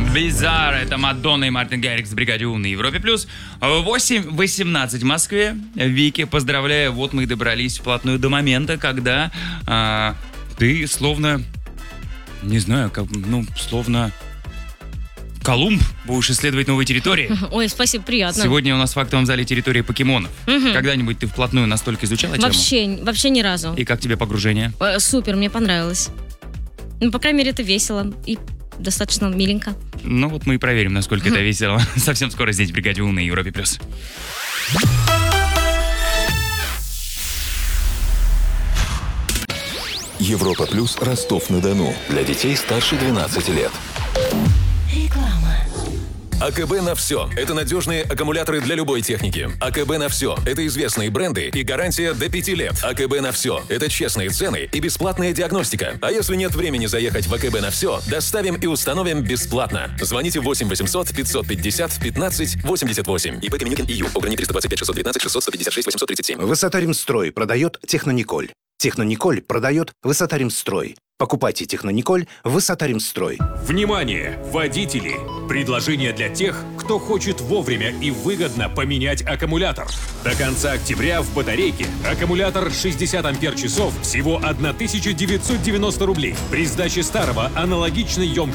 Bizarre, это Мадонна и Мартин Гаррикс в бригаде «У» на Европе+. 8:18 в Москве. Вики, поздравляю, вот мы и добрались вплотную до момента, когда ты словно, не знаю, словно Колумб, будешь исследовать новые территории. Ой, спасибо, приятно. Сегодня у нас в актовом зале территория покемонов. Когда-нибудь ты вплотную настолько изучала тему? Вообще ни разу. И как тебе погружение? Супер, мне понравилось. Ну, по крайней мере, это весело и достаточно миленько. Ну вот мы и проверим, насколько это весело. Совсем скоро здесь в бригаде «У» на Европе+. Европа Плюс, Ростов-на-Дону. Для детей старше 12 лет. АКБ на все. Это надежные аккумуляторы для любой техники. АКБ на все. Это известные бренды и гарантия до 5 лет. АКБ на все. Это честные цены и бесплатная диагностика. А если нет времени заехать в АКБ на все, доставим и установим бесплатно. Звоните 8 800 550 15 88. ИП Каменюкин ИЮ. ОГРНИ 325 619 600 156 837. Высота-Ремстрой продает Технониколь. Технониколь продает Высота-Ремстрой. Покупайте Технониколь Высота-Ремстрой. Внимание, водители! Предложение для тех, кто хочет вовремя и выгодно поменять аккумулятор. До конца октября в батарейке аккумулятор 60 ампер-часов всего 1990 рублей. При сдаче старого аналогичной емкости